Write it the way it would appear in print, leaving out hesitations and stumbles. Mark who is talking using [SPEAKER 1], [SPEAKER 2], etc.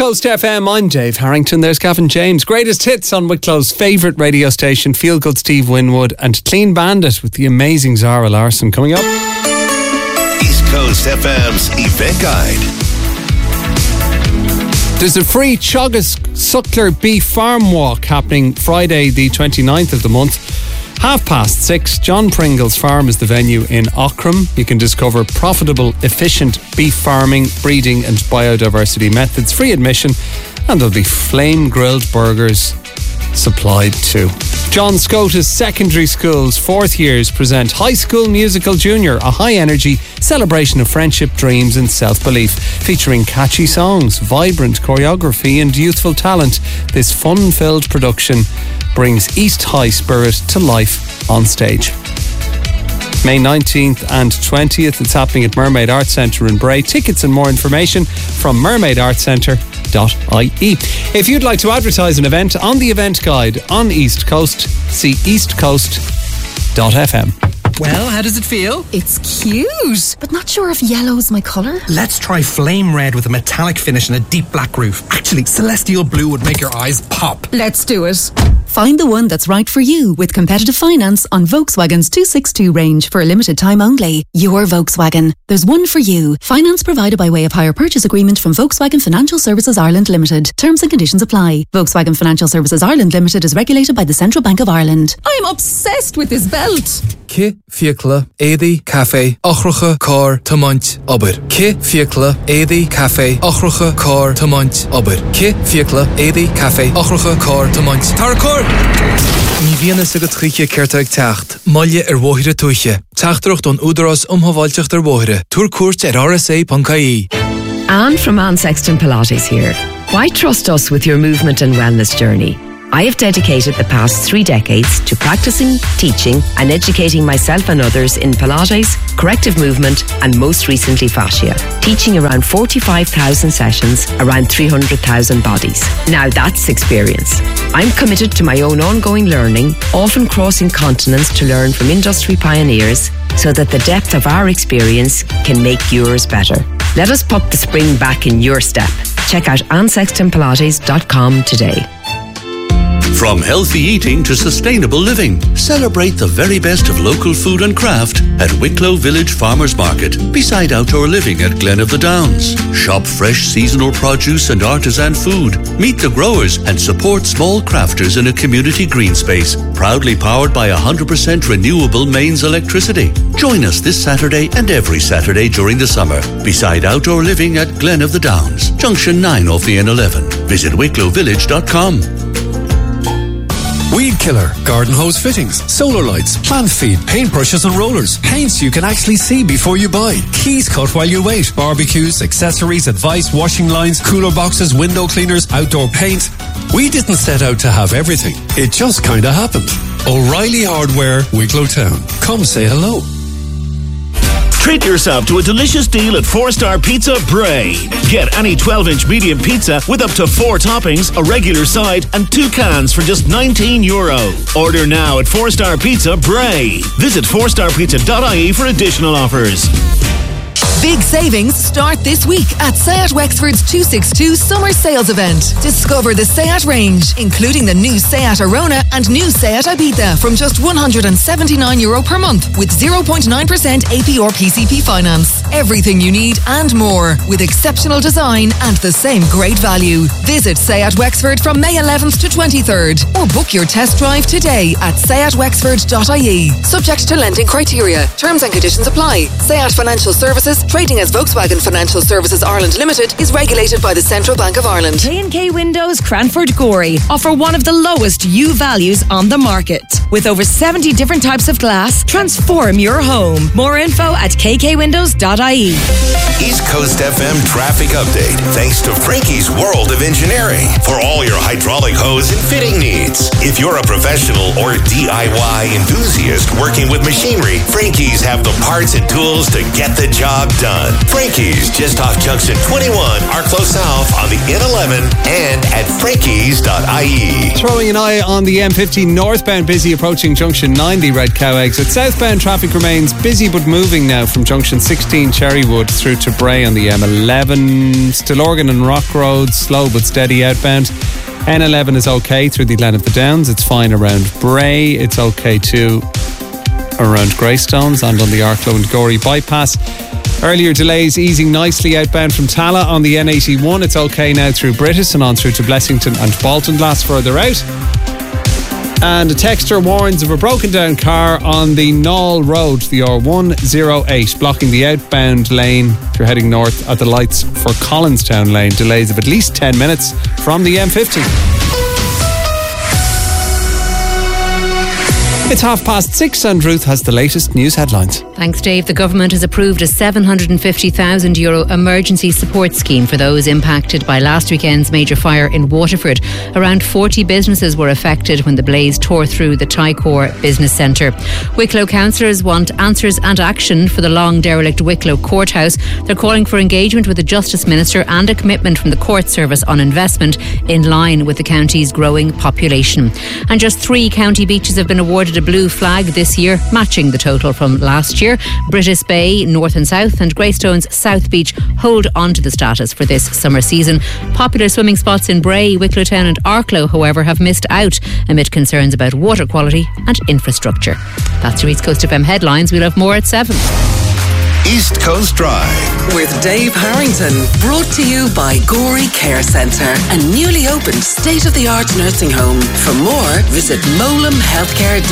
[SPEAKER 1] Coast FM, I'm Dave Harrington. There's Gavin James. Greatest hits on Wicklow's favourite radio station, Feel Good Steve Winwood, and Clean Bandit with the amazing Zara Larsson coming up.
[SPEAKER 2] East Coast FM's event guide.
[SPEAKER 1] There's a free Teagasc Suckler Beef Farm Walk happening Friday the 29th of the month. 6:30, John Pringle's Farm is the venue in Aughrim. You can discover profitable, efficient beef farming, breeding and biodiversity methods, free admission, and there'll be flame-grilled burgers supplied too. John Scotus Secondary School's fourth years present High School Musical Junior, a high-energy celebration of friendship, dreams and self-belief. Featuring catchy songs, vibrant choreography and youthful talent, this fun-filled production brings East High spirit to life on stage. May 19th and 20th, it's happening at Mermaid Arts Centre in Bray. Tickets and more information from mermaidartscentre.ie. If you'd like to advertise an event on the event guide on East Coast, see eastcoast.fm.
[SPEAKER 3] Well, how does it feel?
[SPEAKER 4] It's cute, but not sure if yellow's my colour.
[SPEAKER 3] Let's try flame red with a metallic finish and a deep black roof. Actually, celestial blue would make your eyes pop.
[SPEAKER 4] Let's do it.
[SPEAKER 5] Find the one that's right for you with competitive finance on Volkswagen's 262 range for a limited time only. Your Volkswagen. There's one for you. Finance provided by way of hire purchase agreement from Volkswagen Financial Services Ireland Limited. Terms and conditions apply. Volkswagen Financial Services Ireland Limited is regulated by the Central Bank of Ireland.
[SPEAKER 4] I'm obsessed with this belt.
[SPEAKER 6] Ki fiacla édi cafe ochracha car tamant aber. Ki fiacla édi cafe ochracha car tamant aber. Ki fiacla édi cafe ochracha car tamant. Tarkor. Ní bhíonna sa go tríche ceirteag teacht, maille bhóithre tuiche. Teachtarocht don údaras umhaváilteach bhóithre. Túr cuairt RSA.ie.
[SPEAKER 7] Anne from Anne Sexton Pilates here. Why trust us with your movement and wellness journey? I have dedicated the past 3 decades to practicing, teaching and educating myself and others in Pilates, corrective movement and most recently fascia, teaching around 45,000 sessions, around 300,000 bodies. Now that's experience. I'm committed to my own ongoing learning, often crossing continents to learn from industry pioneers so that the depth of our experience can make yours better. Let us put the spring back in your step. Check out AnneSextonPilates.com today.
[SPEAKER 2] From healthy eating to sustainable living, celebrate the very best of local food and craft at Wicklow Village Farmers Market, beside Outdoor Living at Glen of the Downs. Shop fresh seasonal produce and artisan food. Meet the growers and support small crafters in a community green space, proudly powered by 100% renewable mains electricity. Join us this Saturday and every Saturday during the summer, beside Outdoor Living at Glen of the Downs, Junction 9 off the N11. Visit wicklowvillage.com.
[SPEAKER 8] Weed killer, garden hose fittings, solar lights, plant feed, paintbrushes and rollers, paints you can actually see before you buy, keys cut while you wait, barbecues, accessories, advice, washing lines, cooler boxes, window cleaners, outdoor paint. We didn't set out to have everything. It just kinda happened. O'Reilly Hardware, Wicklow Town. Come say hello.
[SPEAKER 9] Treat yourself to a delicious deal at 4-Star Pizza Bray. Get any 12-inch medium pizza with up to 4 toppings, a regular side and 2 cans for just €19. Order now at 4-Star Pizza Bray. Visit 4starpizza.ie for additional offers.
[SPEAKER 10] Big savings start this week at Seat Wexford's 262 Summer Sales Event. Discover the Seat range, including the new Seat Arona and new Seat Ibiza from just €179 per month with 0.9% APR PCP finance. Everything you need and more with exceptional design and the same great value. Visit Seat Wexford from May 11th to 23rd or book your test drive today at seatwexford.ie. Subject to lending criteria. Terms and conditions apply. Seat Financial Services, trading as Volkswagen Financial Services Ireland Limited, is regulated by the Central Bank of Ireland.
[SPEAKER 11] K&K Windows Cranford Gorey offer one of the lowest U values on the market. With over 70 different types of glass, transform your home. More info at kkwindows.ie.
[SPEAKER 2] East Coast FM traffic update, thanks to Frankie's World of Engineering for all your hydraulic hose and fitting needs. If you're a professional or DIY enthusiast working with machinery, Frankie's have the parts and tools to get the job
[SPEAKER 12] job done. Frankie's, just off Junction 21, Arklow South on the N11 and at frankies.ie.
[SPEAKER 1] Throwing an eye on the M50 northbound, busy approaching Junction 90 Red Cow Exit. Southbound traffic remains busy but moving now from Junction 16 Cherrywood through to Bray on the M11. Stillorgan and Rock Road, slow but steady outbound. N11 is okay through the Glen of the Downs. It's fine around Bray. It's okay too around Greystones and on the Arklow and Gorey bypass. Earlier delays easing nicely outbound from Tala on the N81. It's okay now through Brittis and on through to Blessington and Baltonglass further out. And a texter warns of a broken down car on the Knoll Road, the R108, blocking the outbound lane if you're heading north at the lights for Collinstown Lane. Delays of at least 10 minutes from the M50. It's 6:30 and Ruth has the latest news headlines.
[SPEAKER 13] Thanks, Dave. The government has approved a €750,000 emergency support scheme for those impacted by last weekend's major fire in Waterford. Around 40 businesses were affected when the blaze tore through the Tycor Business Centre. Wicklow councillors want answers and action for the long derelict Wicklow Courthouse. They're calling for engagement with the Justice Minister and a commitment from the Court Service on investment in line with the county's growing population. And just 3 county beaches have been awarded a blue flag this year, matching the total from last year. Brittis Bay, North and South, and Greystones South Beach hold on to the status for this summer season. Popular swimming spots in Bray, Wicklow Town and Arklow, however, have missed out amid concerns about water quality and infrastructure. That's your East Coast FM headlines. We'll have more at 7.
[SPEAKER 12] East Coast Drive
[SPEAKER 14] with Dave Harrington, brought to you by Gorey Care Centre, a newly opened state-of-the-art nursing home. For more, visit molamhealthcare.ie.